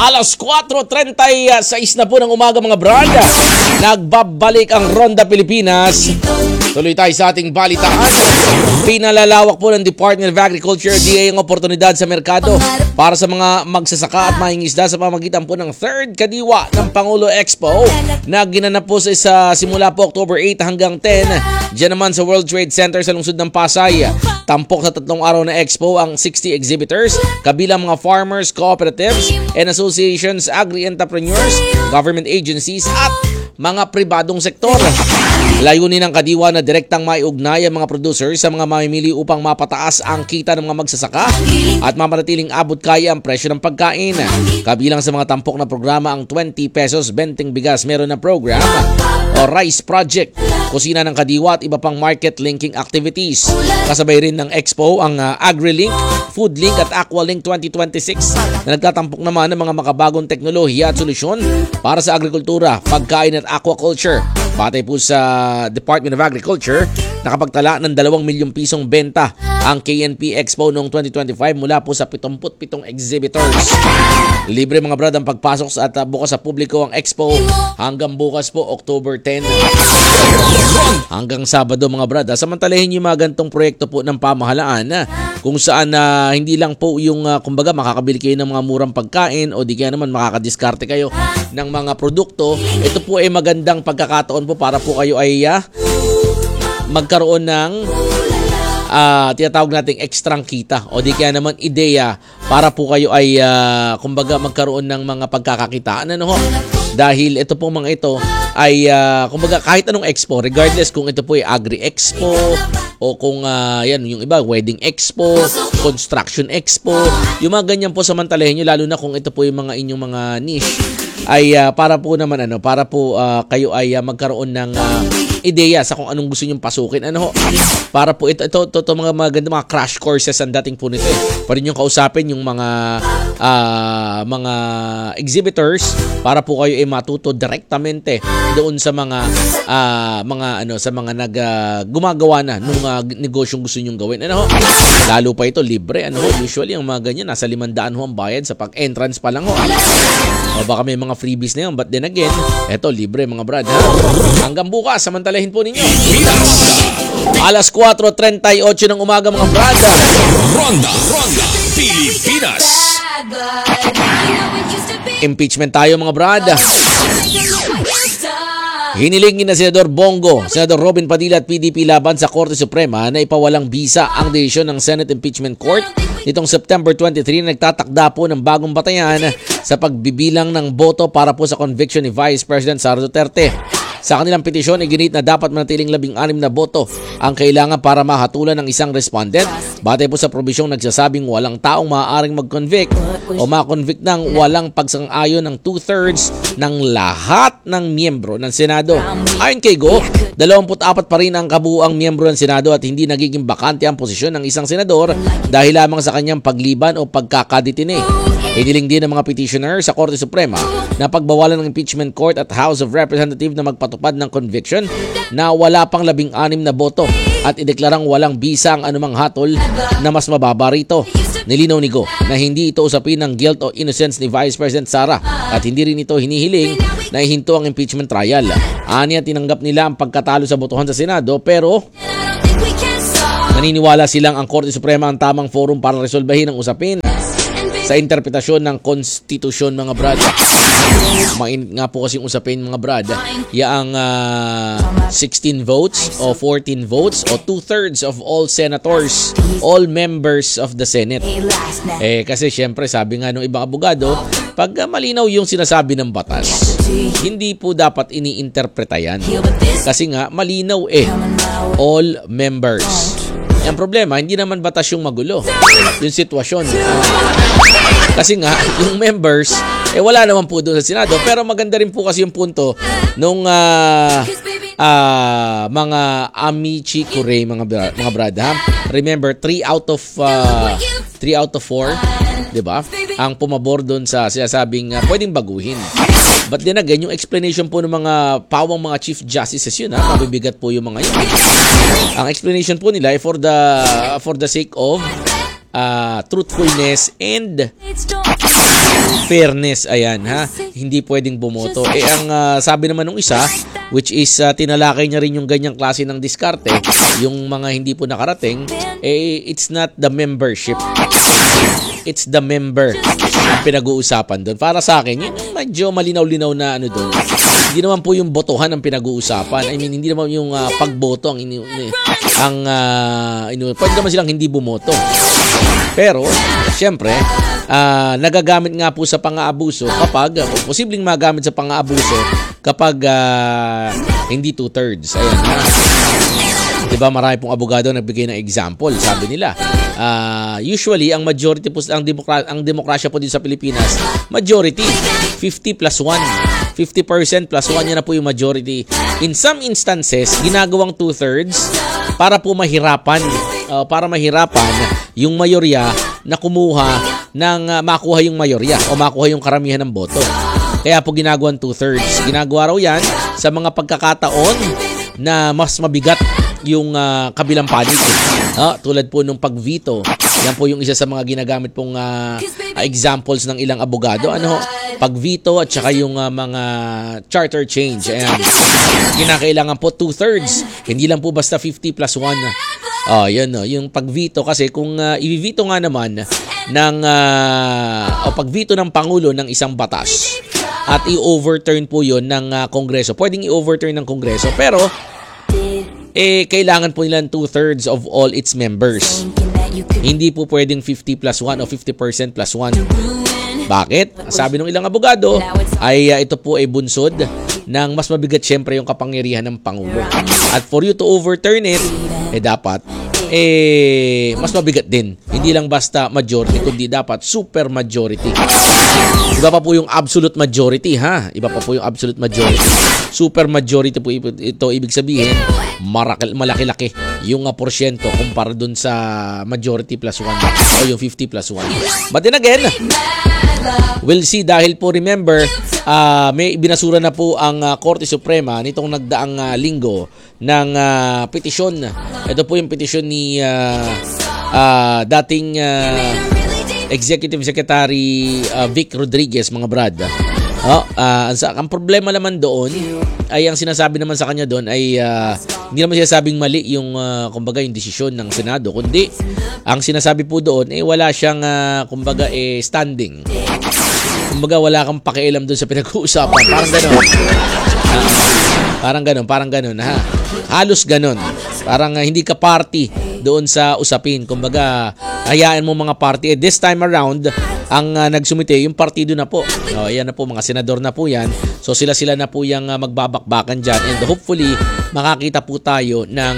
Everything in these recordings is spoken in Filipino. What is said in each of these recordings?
Alas 4:36 na po ng umaga mga brad. Nagbabalik ang Ronda Pilipinas. Tuloy tayo sa ating balitaan. Pinalalawak po ng Department of Agriculture, DA, ang oportunidad sa merkado para sa mga magsasaka at mangingisda sa pamamagitan po ng 3rd Kadiwa ng Pangulo Expo na ginanap po sa simula po October 8 hanggang 10. Diyan naman sa World Trade Center sa lungsod ng Pasay. Tampok sa 3 araw na expo ang 60 exhibitors, kabilang mga farmers, cooperatives, and associations, agri-entrepreneurs, government agencies, at mga pribadong sektor. Layunin ng Kadiwa na direktang maiugnay ang mga producers sa mga mamimili upang mapataas ang kita ng mga magsasaka at mamanatiling abot kaya ang presyo ng pagkain. Kabilang sa mga tampok na programa ang 20 pesos benting bigas meron na program o Rice Project, kusina ng Kadiwa at iba pang market linking activities. Kasabay rin ng expo ang AgriLink, FoodLink at AquaLink 2026 na nagtatampok naman ng mga makabagong teknolohiya at solusyon para sa agrikultura, pagkain at aquaculture. Patay po sa Department of Agriculture, nakapagtala ng 2 milyong pisong benta ang KNP Expo noong 2025 mula po sa 77 exhibitors. Libre mga brad ang pagpasok at bukas sa publiko ang expo hanggang bukas po October 10 hanggang Sabado mga brad. Samantalahin yung mga gantong proyekto po ng pamahalaan kung saan hindi lang po yung kumbaga makakabili kayo ng mga murang pagkain o di kaya naman makakadiskarte kayo ng mga produkto. Ito po ay magandang pagkakataon po para po kayo ay magkaroon ng tinatawag nating ekstrang kita o di kaya naman ideya para po kayo ay kumbaga magkaroon ng mga pagkakakitaan. Ano ho? Dahil ito po mga ito ay kumbaga kahit anong expo, regardless kung ito po ay Agri-Expo o kung yan yung iba, Wedding Expo, Construction Expo, yung mga ganyan po samantalahin nyo, lalo na kung ito po yung mga inyong mga niche ay para po naman para po kayo ay magkaroon ng ideya sa kung anong gusto nyong pasukin. Ano ho? Para po ito mga maganda mga crash courses ang dating po nito. Pwede nyo kausapin yung mga exhibitors para po kayo ay matuto direktamente doon sa mga gumagawa na nung negosyong gusto nyong gawin. Ano ho? Lalo pa ito libre. Ano ho? Usually ang mga ganyan nasa 500 ho ang bayad sa pag-entrance pa lang ho. O baka may mga freebies na yun, but then again, eto libre mga brad ha. Hanggang bukas, samantalahin po ninyo. Alas 4:38 ng umaga mga brad. Ronda Pilipinas. Impeachment tayo mga brad. Hiniling ni Senador Bongo, Senador Robin Padilla at PDP laban sa Korte Suprema na ipawalang bisa ang desisyon ng Senate Impeachment Court nitong September 23 na nagtatakda po ng bagong batayan sa pagbibilang ng boto para po sa conviction ni Vice President Sara Duterte. Sa kanilang petisyon, iginit na dapat manatiling 16 na boto ang kailangan para mahatulan ng isang respondent. Batay po sa probisyong nagsasabing walang taong maaaring mag-convict o ma-convict ng walang pagsang-ayon ng 2/3 ng lahat ng miyembro ng Senado. Ayon kay Go, 24 pa rin ang kabuuang miyembro ng Senado at hindi nagiging bakante ang posisyon ng isang senador dahil lamang sa kanyang pagliban o pagkakadetine. Hiniling din ng mga petitioner sa Korte Suprema na pagbawalan ng Impeachment Court at House of Representatives na magpatupad ng conviction na wala pang 16 na boto at ideklarang walang bisa ang anumang hatol na mas mababa rito. Nilinaw ni Go na hindi ito usapin ng guilt o innocence ni Vice President Sara at hindi rin ito hinihiling na ihinto ang impeachment trial. Aniya tinanggap nila ang pagkatalo sa botohan sa Senado pero naniniwala silang ang Korte Suprema ang tamang forum para resolbahin ang usapin sa interpretasyon ng konstitusyon mga brad. Mainit nga po kasi yung usapin mga brad. Yaang 16 votes o 14 votes o 2/3 of all senators, all members of the Senate. Kasi syempre sabi nga ng ibang abogado, pag malinaw yung sinasabi ng batas, hindi po dapat iniinterpreta yan. Kasi nga malinaw all members. Ang problema, hindi naman batas yung magulo. Yung sitwasyon. Kasi nga, yung members, wala naman po doon sa Senado. Pero maganda rin po kasi yung punto nung mga amici Curay, mga brad. Ha? Remember, 3 out of 4, di ba? Ang pumabor doon sa sinasabing pwedeng baguhin. But then again, yung explanation po ng mga pawang mga Chief Justices yun, mabibigat po yung mga yun. Ang explanation po nila ay for the sake of truthfulness and fairness, ayan ha, hindi pwedeng bumoto. Ang sabi naman ng isa, which is tinalakay niya rin yung ganyang klase ng diskarte, yung mga hindi po nakarating, it's not the membership. It's the member ang pinag-uusapan doon. Para sa akin, yun yung medyo malinaw-linaw na doon. Hindi naman po yung botohan ang pinag-uusapan. I mean, hindi naman yung pagboto ang pwede naman silang hindi bumoto. Pero, syempre, nagagamit nga po sa pang-aabuso kapag, posibleng magamit sa pang-aabuso kapag hindi 2/3. Ayan na. Diba, marami pong abogado nagbigay ng example. Sabi nila, usually, ang majority po, ang demokrasya po dito sa Pilipinas, majority, 50 plus 1. 50% plus 1 yan na po yung majority. In some instances, ginagawang 2/3 para po mahirapan yung mayorya na makuha yung mayorya o makuha yung karamihan ng boto. Kaya po ginagawang 2/3. Ginagawa raw yan sa mga pagkakataon na mas mabigat yung kabilang panig. Tulad po nung pag-veto. Yan po yung isa sa mga ginagamit pong examples ng ilang abogado. Pag-veto at saka yung mga charter change. Ayan. Kinakailangan po 2/3. Hindi lang po basta 50 plus 1. Yun, yung pag-veto kasi kung i-veto nga naman ng pag-veto ng Pangulo ng isang batas at i-overturn po yun ng Kongreso. Pwedeng i-overturn ng Kongreso pero kailangan po nilang 2/3 of all its members. Hindi po pwedeng 50 plus 1 o 50% plus 1. Bakit? Sabi ng ilang abogado ay ito po ay bunsod ng mas mabigat syempre yung kapangyarihan ng Pangulo. At for you to overturn it, dapat mas mabigat din. Hindi lang basta majority, kundi dapat super majority. Iba pa po yung absolute majority, ha? Iba pa po yung absolute majority. Super majority po ito, ibig sabihin, malaki-laki yung porsyento kumpara dun sa majority plus 1 o yung 50 plus 1. But then again, we'll see dahil po remember, may binasura na po ang Korte Suprema nitong nagdaang linggo ng petisyon. Ito po yung petisyon ni dating Executive Secretary Vic Rodriguez, mga brad. Ang problema naman doon ay ang sinasabi naman sa kanya doon ay hindi naman sinasabing mali yung kumbaga yung desisyon ng Senado, kundi ang sinasabi po doon wala siyang kumbaga standing. Kumbaga wala kang pakialam doon sa pinag-uusapan. Parang ganoon ha. Halos ganoon. Parang hindi ka party doon sa usapin. Kumbaga hayaan mo mga party. This time around, ang nagsumite yung partido na po. Ayan na po, mga senador na po yan. So sila na po yung magbabakbakan dyan. And hopefully, makakita po tayo ng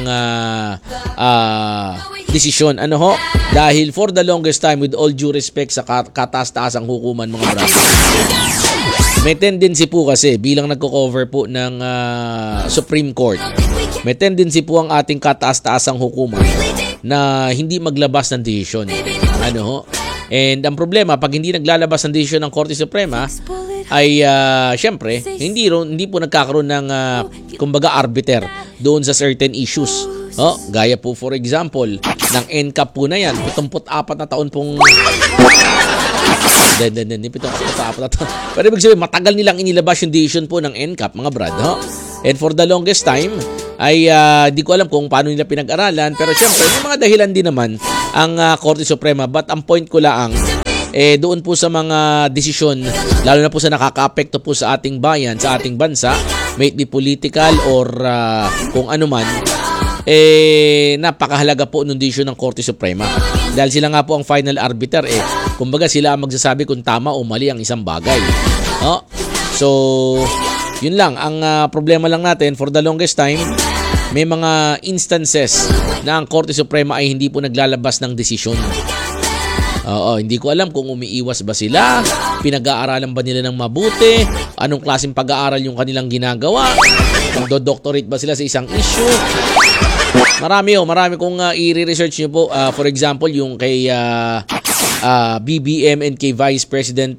desisyon. Dahil for the longest time, with all due respect sa kataas-taasang hukuman, mga brother, may tendency po kasi, bilang nagko-cover po ng Supreme Court, may tendency po ang ating kataas-taasang hukuman na hindi maglabas ng desisyon. And ang problema, pag hindi naglalabas ng desisyon ng Korte Suprema, ay syempre, hindi po nagkakaroon ng kumbaga arbiter doon sa certain issues. Gaya po for example, ng NCAP po na yan, 74 na taon pong... Hindi, 74 na taon. Pero ibig sabihin, matagal nilang inilabas yung decision po ng NCAP, mga brad. And for the longest time, ay di ko alam kung paano nila pinag-aralan. Pero syempre, may mga dahilan din naman ang Korte Suprema. But ang point ko lang, doon po sa mga desisyon, lalo na po sa nakaka-apekto po sa ating bayan, sa ating bansa, may it be political or kung ano man, napakahalaga po ng desisyon ng Korte Suprema. Dahil sila nga po ang final arbiter. Kumbaga sila ang magsasabi kung tama o mali ang isang bagay. So, yun lang. Ang problema lang natin, for the longest time, may mga instances na ang Korte Suprema ay hindi po naglalabas ng desisyon. Hindi ko alam kung umiiwas ba sila, pinag-aaralan ba nila ng mabuti, anong klaseng pag-aaral yung kanilang ginagawa, kung do-doctorate ba sila sa isang issue. Marami kung i-research nyo po, for example, yung kay BBM and kay Vice President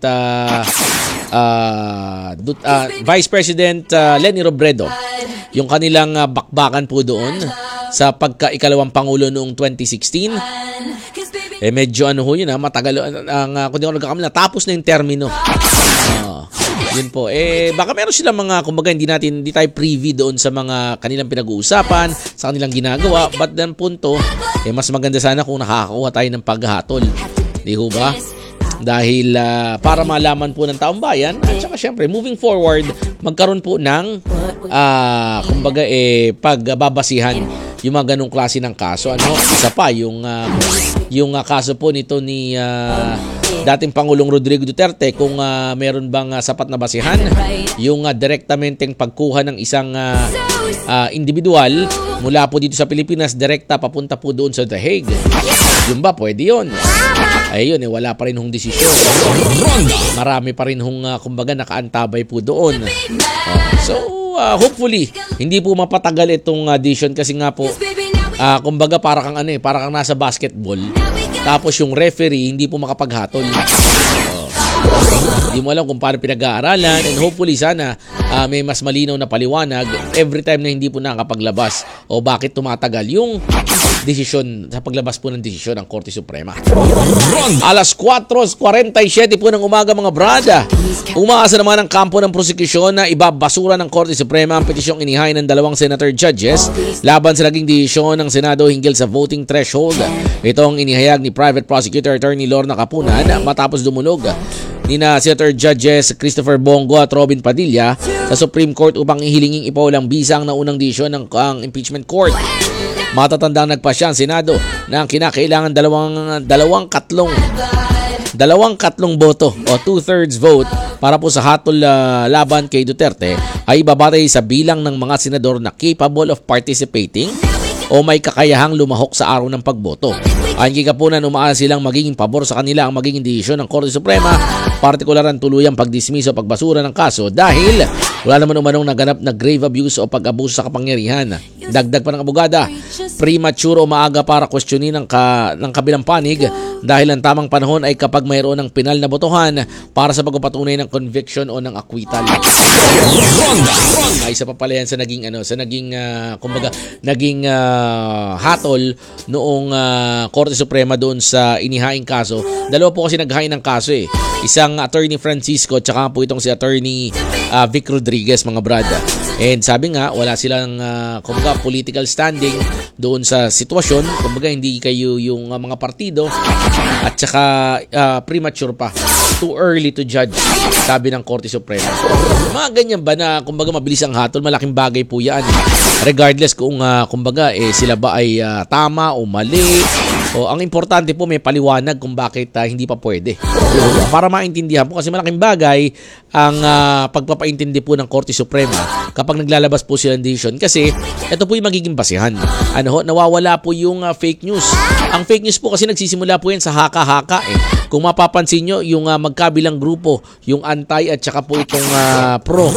Leni Robredo, yung kanilang bakbakan po doon sa pagka-ikalawang Pangulo noong 2016. medyo ano ho yun matagal kung di ako nagkakamali, tapos na yung termino. Yun po. Baka meron silang mga, kumbaga, hindi tayo privy doon sa mga kanilang pinag-uusapan, sa kanilang ginagawa. But then punto, mas maganda sana kung nakakakuha tayo ng paghatol. Di ho ba? Dahil para malaman po ng taong bayan, at saka syempre, moving forward, magkaroon po ng, kumbaga, pagbabasihan yung mga ganong klase ng kaso. Isa pa, yung kaso po nito ni dating Pangulong Rodrigo Duterte, kung meron bang sapat na basihan yung direktamenteng pagkuha ng isang individual mula po dito sa Pilipinas, direkta papunta po doon sa The Hague. Yun ba? Pwede yun. Ayun, wala pa rin hong desisyon. Marami pa rin hong, kumbaga, nakaantabay po doon. So, hopefully, hindi po mapatagal itong decision kasi nga po, kumbaga, para kang nasa basketball. Tapos yung referee, hindi po makapaghatol. Hindi mo alam kung paano pinag-aaralan, and hopefully sana may mas malinaw na paliwanag every time na hindi po nakakapaglabas o bakit tumatagal yung desisyon sa paglabas po ng desisyon ng Korte Suprema. Alas 4:47 po ng umaga mga brada. Umaasa naman ang kampo ng prosekusyon na ibabasura ng Korte Suprema ang petisyong inihain ng dalawang senator judges laban sa naging desisyon ng Senado hinggil sa voting threshold. Ito ang inihayag ni Private Prosecutor Attorney Lorna Capunan matapos dumunog nina Senator Judges Christopher Bongo at Robin Padilla sa Supreme Court upang ihilinging ipaulang bisa ang naunang desisyon ng impeachment court. Matatandang nagpasya ang Senado na ang kinakailangan dalawang katlong boto o 2/3 vote para po sa hatol laban kay Duterte ay babatay sa bilang ng mga senador na capable of participating o may kakayahang lumahok sa araw ng pagboto. Ayon kay Capunan, umaasa silang magiging pabor sa kanila ang magiging desisyon ng Korte Suprema, partikular ang tuluyang pagdismiss o pagbasura ng kaso dahil wala naman umanong naganap na grave abuse o pag-abuso sa kapangyarihan. Dagdag pa ng abogada, premature o maaga para questionin ng kabilang panig dahil ang tamang panahon ay kapag mayroon ng penal na botohan para sa pagpapatunay ng conviction o ng acquittal. Ay isa pa pala yan sa naging hatol noong Korte Suprema doon sa inihaing kaso. Dalawa po kasi naghain ng kaso Isang Attorney Francisco tsaka po itong si Attorney Vic Rodriguez mga brada. And sabi nga wala silang political standing doon sa sitwasyon. Kumbaga hindi kayo yung mga partido at saka premature pa. Too early to judge, sabi ng Korte Suprema. Mga ganyan ba na kumbaga mabilis ang hatol, malaking bagay po yan. Regardless kung sila ba ay tama o mali. O ang importante po may paliwanag kung bakit hindi pa pwede. Para maintindihan po kasi malaking bagay ang pagpapaintindi po ng Korte Suprema kapag naglalabas po sila ng decision kasi ito po yung magiging basihan. Nawawala po yung fake news. Ang fake news po kasi nagsisimula po yan sa haka-haka Kung mapapansin nyo, yung magkabilang grupo, yung anti at saka po itong pro.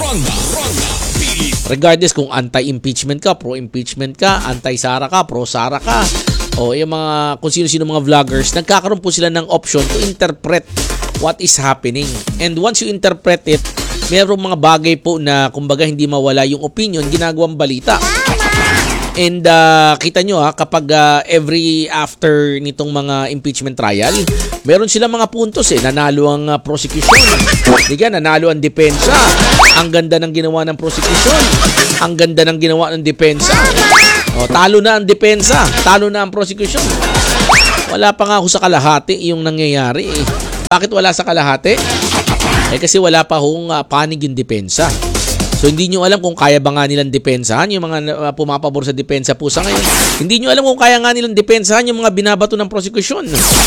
Regardless kung anti-impeachment ka, pro-impeachment ka, anti-Sara ka, pro-Sara ka, o yung mga kung sino-sino mga vloggers, nagkakaroon po sila ng option to interpret what is happening. And once you interpret it, mayroong mga bagay po na kumbaga hindi mawala yung opinion, ginagawang balita. And kita nyo kapag every after nitong mga impeachment trial, meron silang mga puntos nanalo ang prosecution. Diga, nanalo ang depensa. Ang ganda ng ginawa ng prosecution. Ang ganda ng ginawa ng depensa. Talo na ang depensa, talo na ang prosecution. Wala pa nga ako sa kalahati yung nangyayari Bakit wala sa kalahati? Kasi wala pa hong panig yung depensa. So hindi nyo alam kung kaya ba nga nilang depensahan yung mga pumapabor sa depensa po sa ngayon. Hindi nyo alam kung kaya nga nilang depensahan yung mga binabato ng prosecution.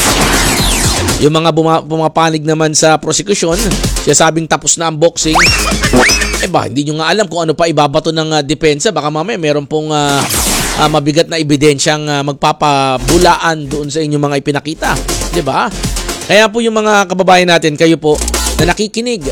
Yung mga pumapanig naman sa prosecution, siya sabing tapos na ang boxing. Hindi nyo nga alam kung ano pa ibabato ng depensa. Baka mamaya meron pong mabigat na ebidensyang magpapabulaan doon sa inyong mga ipinakita. Diba? Kaya po yung mga kababayan natin, kayo po na nakikinig,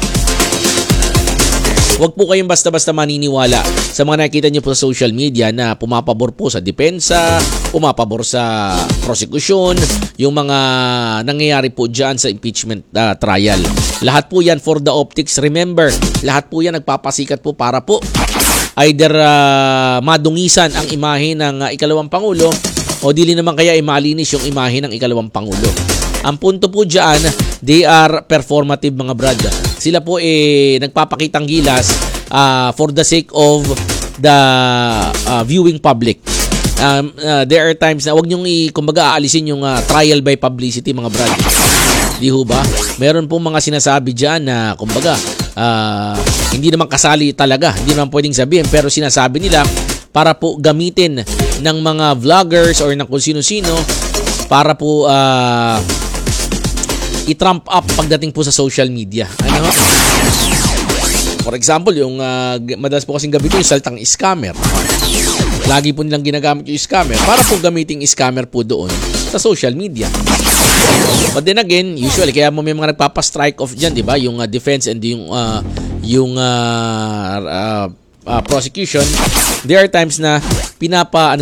huwag po kayong basta-basta maniniwala sa mga nakikita nyo po sa social media na pumapabor po sa depensa, pumapabor sa prosecution, yung mga nangyayari po dyan sa impeachment trial. Lahat po yan for the optics. Remember, lahat po yan nagpapasikat po para po either madungisan ang imahe ng ikalawang Pangulo O dili naman kaya malinis yung imahe ng ikalawang Pangulo. Ang punto po dyan, they are performative mga brad. Sila po nagpapakitang gilas for the sake of the viewing public. There are times na wag niyong kumbaga aalisin yung trial by publicity mga brad. Di ho ba? Meron pong mga sinasabi dyan na kumbaga hindi naman kasali talaga. Hindi naman pwedeng sabihin pero sinasabi nila para po gamitin ng mga vloggers or ng kung sino-sino para po i-trump up pagdating po sa social media. Ano? For example, yung madalas po kasing gabi yung saltang scammer. Lagi po nilang ginagamit yung scammer para po gamitin scammer po doon sa social media. But then again, usually kaya mo may mga nagpapa-strike off diyan, 'di ba? Yung defense and yung prosecution. There are times na pinapa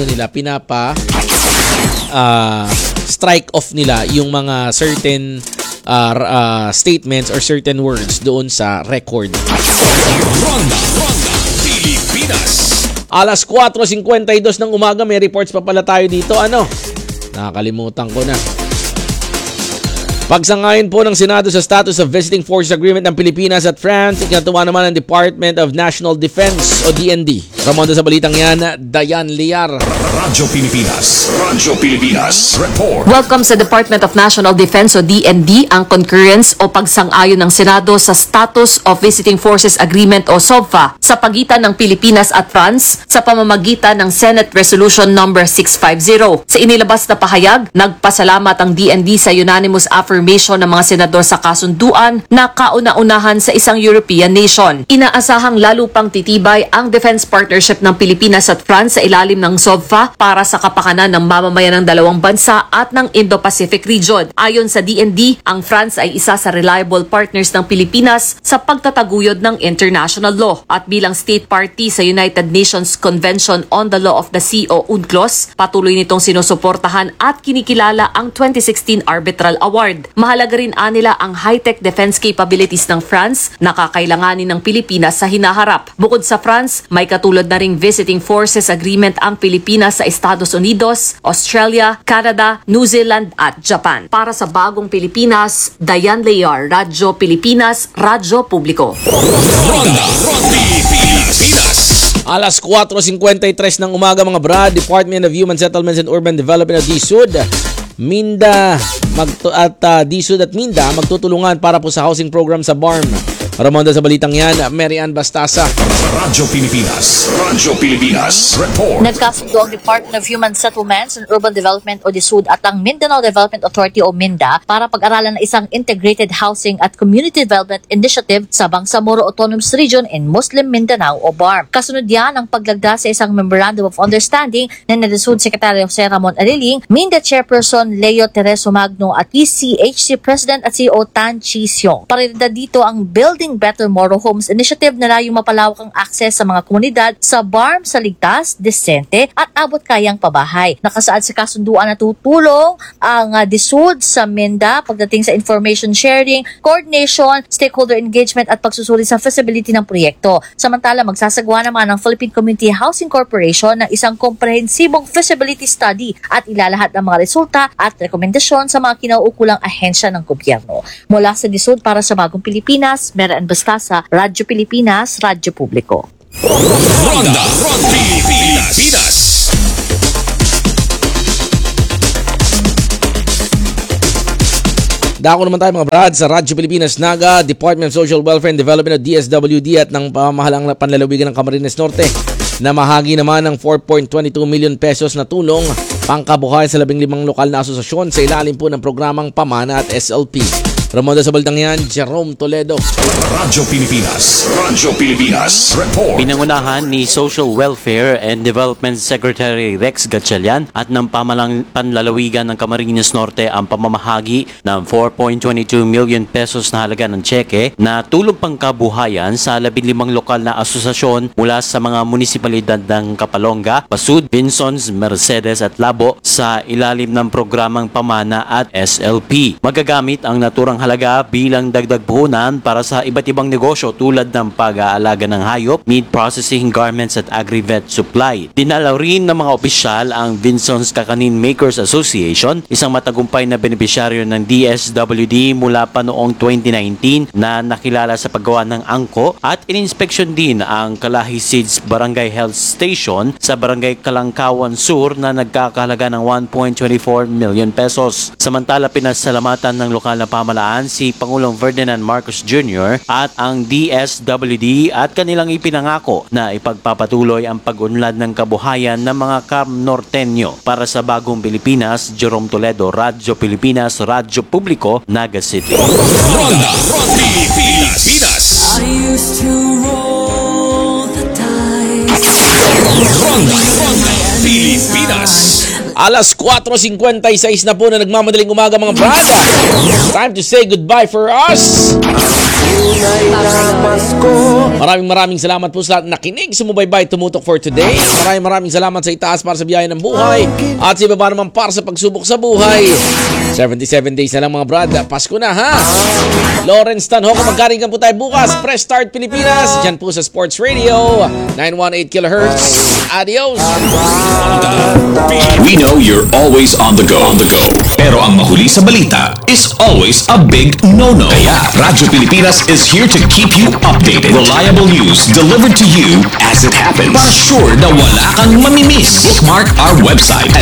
strike off nila yung mga certain statements or certain words doon sa record. Ronda Pilipinas. Alas 4:52 ng umaga, may reports pa pala tayo dito. Ano? Nakakalimutan ko na. Pagsangayon po ng Senado sa status of Visiting Forces Agreement ng Pilipinas at France, ikinatuwa naman ng Department of National Defense o DND. Ramonda sa balitang yan, Dayan Liar. Radyo Pilipinas. Report. Welcome sa Department of National Defense o DND ang concurrence o pagsang-ayon ng Senado sa Status of Visiting Forces Agreement o SOVA sa pagitan ng Pilipinas at France sa pamamagitan ng Senate Resolution number 650. Sa inilabas na pahayag, nagpasalamat ang DND sa unanimous affirmation ng mga senador sa kasunduan na kauna-unahan sa isang European nation. Inaasahang lalo pang titibay ang defense partnership ng Pilipinas at France sa ilalim ng SOVA para sa kapakanan ng mamamayan ng dalawang bansa at ng Indo-Pacific region. Ayon sa DND, ang France ay isa sa reliable partners ng Pilipinas sa pagtataguyod ng international law at bilang state party sa United Nations Convention on the Law of the Sea o UNCLOS, patuloy nitong sinusuportahan at kinikilala ang 2016 Arbitral Award. Mahalaga rin nila ang high-tech defense capabilities ng France na kakailanganin ng Pilipinas sa hinaharap. Bukod sa France, may katulad na ring Visiting Forces Agreement ang Pilipinas sa Estados Unidos, Australia, Canada, New Zealand at Japan. Para sa bagong Pilipinas, Dayan Lear, Radyo Pilipinas, Radyo Publiko. Ronda Pilipinas. Alas 4:53 ng umaga mga brad, Department of Human Settlements and Urban Development o DSUD, DSUD at Minda magtutulungan para po sa housing program sa BARM. Ramonda sa balitang yan, Mary Ann Bastasa. Radyo Pilipinas. Report. Nagkasundo ang Department of Human Settlements and Urban Development o DSUD at ang Mindanao Development Authority o MINDA para pag-aralan ng isang Integrated Housing at Community Development Initiative sa Bangsamoro Autonomous Region in Muslim Mindanao o BARM. Kasunod yan ang paglagda sa isang Memorandum of Understanding ng DSUD Secretary Jose Ramon Aliling, MINDA Chairperson Leo Tereso Magno at ECHC President at CEO Tan Chi Siong. Paridad dito ang Building Better Moro Homes Initiative na layong mapalawak ang access sa mga komunidad sa BARM sa ligtas, desente at abot kayang pabahay. Nakasaad sa kasunduan na tutulong ang DSUD sa MINDA pagdating sa information sharing, coordination, stakeholder engagement at pagsusuri sa feasibility ng proyekto. Samantala, magsasagawa naman ng Philippine Community Housing Corporation ng isang komprehensibong feasibility study at ilalahat ng mga resulta at rekomendasyon sa mga kinauukulang ahensya ng gobyerno. Mula sa DSUD para sa Bagong Pilipinas, Mary Ann Bastasa, Radyo Pilipinas, Radyo Publiko. Ronda Pilipinas. Dako naman tayo mga brad sa Radyo Pilipinas Naga, Department of Social Welfare and Development o DSWD at ng pamahalang panlalawigan ng Camarines Norte na mahagi naman ng 4.22 million pesos na tulong pangkabuhay sa 15 lokal na asosasyon sa ilalim po ng programang Pamana at SLP. Ramonda sa balitang yan, Jerome Toledo. Radyo Pilipinas. Report. Pinangunahan ni Social Welfare and Development Secretary Rex Gatchalian at ng pamalang panlalawigan ng Camarines Norte ang pamamahagi ng 4.22 million pesos na halaga ng tseke na tulong pangkabuhayan sa 15 lokal na asosasyon mula sa mga munisipalidad ng Kapalonga, Pasud, Vinsons, Mercedes at Labo sa ilalim ng programang Pamana at SLP. Magagamit ang naturang ang halaga bilang dagdag puhunan para sa iba't ibang negosyo tulad ng pag-aalaga ng hayop, meat processing, garments at agri-vet supply. Dinalaw rin ng mga opisyal ang Vinson's Kakanin Makers Association, isang matagumpay na benepisyaryo ng DSWD mula pa noong 2019 na nakilala sa paggawa ng angko, at ininspeksyon din ang Kalahi Seeds Barangay Health Station sa Barangay Kalangkawan Sur na nagkakahalaga ng 1.24 million pesos. Samantala, pinasalamatan ng lokal na pamahalaan si Pangulong Ferdinand Marcos Jr. at ang DSWD at kanilang ipinangako na ipagpapatuloy ang pag-unlad ng kabuhayan ng mga Nortenyo. Para sa Bagong Pilipinas, Jerome Toledo, Radyo Pilipinas, Radyo Publiko, Naga City. Ronda Pilipinas. I used to roll the dice. Ronda Pilipinas. Alas 4:56 na po na nagmamadaling umaga mga brada. Time to say goodbye for us. Maraming salamat po sa lahat na nakinig, sumubaybay, tumutok for today. Maraming salamat sa itaas para sa biyaya ng buhay at sa ibaba naman para sa pagsubok sa buhay. 77 days na lang mga brada. Pasko na ha. Lawrence Tanhoco, magkaringan po tayo bukas. Press Start Pilipinas. Diyan po sa Sports Radio 918 kHz. Adios. We know you're always on the go. Pero ang mahuli sa balita is always a big no-no. Kaya Radyo Pilipinas is here to keep you updated. Reliable news delivered to you as it happens. Para sure na wala kang mamimiss. Bookmark our website